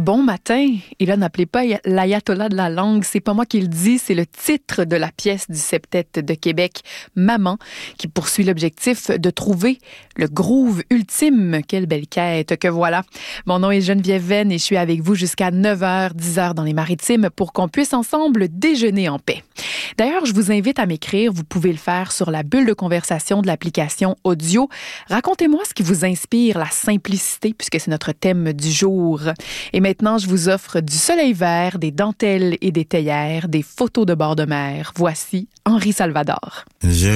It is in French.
Bon matin. Et là, n'appelez pas l'ayatollah de la langue. C'est pas moi qui le dis, c'est le titre de la pièce du septet de Québec, Maman, qui poursuit l'objectif de trouver le groove ultime. Quelle belle quête que voilà. Mon nom est Geneviève Venn et je suis avec vous jusqu'à 9h, 10h dans les Maritimes pour qu'on puisse ensemble déjeuner en paix. D'ailleurs, je vous invite à m'écrire. Vous pouvez le faire sur la bulle de conversation de l'application audio. Racontez-moi ce qui vous inspire la simplicité, puisque c'est notre thème du jour. Et maintenant, je vous offre du soleil vert, des dentelles et des théières, des photos de bord de mer. Voici Henri Salvador.